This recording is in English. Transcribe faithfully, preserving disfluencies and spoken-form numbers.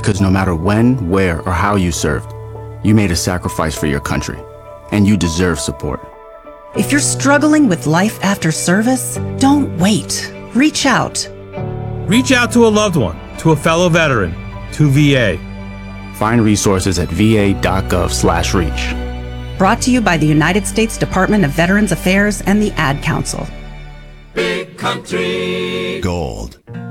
Because no matter when, where, or how you served, you made a sacrifice for your country, and you deserve support. If you're struggling with life after service, don't wait. Reach out. Reach out to a loved one, to a fellow veteran, to V A. Find resources at va.gov slash reach. Brought to you by the United States Department of Veterans Affairs and the Ad Council. Big Country Gold.